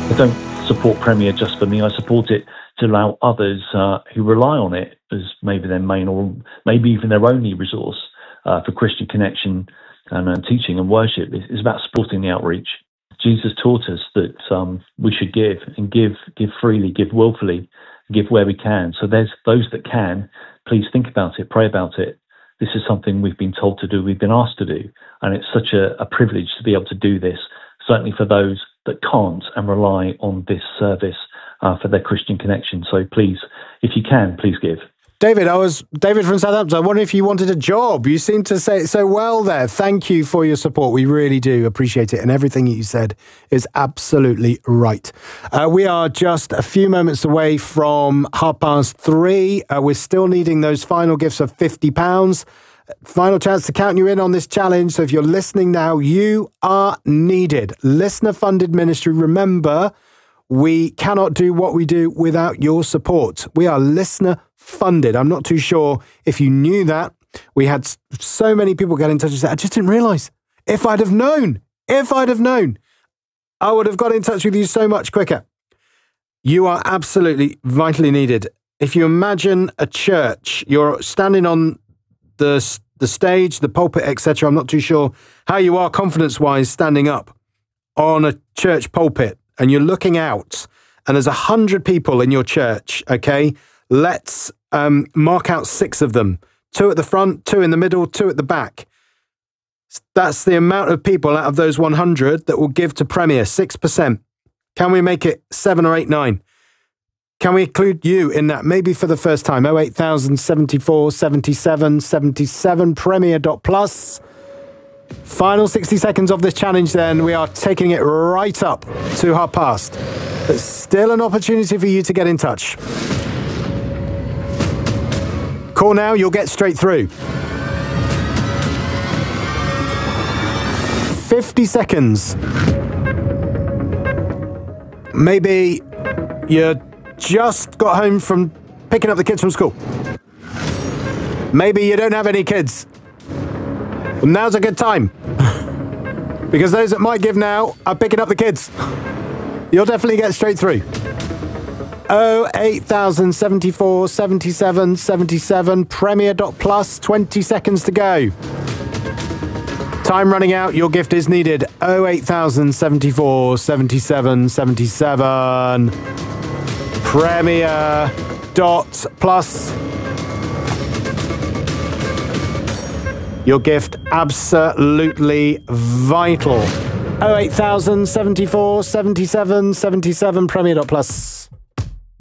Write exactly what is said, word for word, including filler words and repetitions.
I don't support Premier just for me. I support it to allow others uh, who rely on it as maybe their main or maybe even their only resource uh, for Christian connection and uh, teaching and worship. It's about supporting the outreach. Jesus taught us that um, we should give and give, give freely, give willfully, give where we can. So there's those that can, please think about it, pray about it. This is something we've been told to do, we've been asked to do, and it's such a, a privilege to be able to do this, certainly for those that can't and rely on this service uh, for their Christian connection. So please, if you can, please give. David, I was David from Southampton. I wonder if you wanted a job. You seem to say it so well there. Thank you for your support. We really do appreciate it. And everything you said is absolutely right. Uh, we are just a few moments away from half past three. Uh, we're still needing those final gifts of fifty pounds. Final chance to count you in on this challenge. So if you're listening now, you are needed. Listener-funded ministry. Remember, we cannot do what we do without your support. We are listener funded. I'm not too sure if you knew that. We had so many people get in touch and say, I just didn't realise. If I'd have known, if I'd have known, I would have got in touch with you so much quicker. You are absolutely vitally needed. If you imagine a church, you're standing on the, the stage, the pulpit, et cetera. I'm not too sure how you are confidence-wise standing up on a church pulpit and you're looking out and there's a hundred people in your church, okay? Let's um, mark out six of them. Two at the front, two in the middle, two at the back. That's the amount of people out of those one hundred that will give to Premier, six percent. Can we make it seven or eight, nine? Can we include you in that? Maybe for the first time. oh eight thousand seventy-four seventy-seven seventy-seven, premier dot plus. Final sixty seconds of this challenge then. We are taking it right up to half past. There's still an opportunity for you to get in touch. Call now, you'll get straight through. fifty seconds. Maybe you just got home from picking up the kids from school. Maybe you don't have any kids. Well, now's a good time. Because those that might give now are picking up the kids. You'll definitely get straight through. oh eight thousand seventy-four seventy-seven seventy-seven, premier dot plus, twenty seconds to go. Time running out, your gift is needed. oh eight thousand seventy-four seventy-seven seventy-seven, premier dot plus. Your gift absolutely vital. oh eight thousand seventy-four seventy-seven seventy-seven, premier dot plus.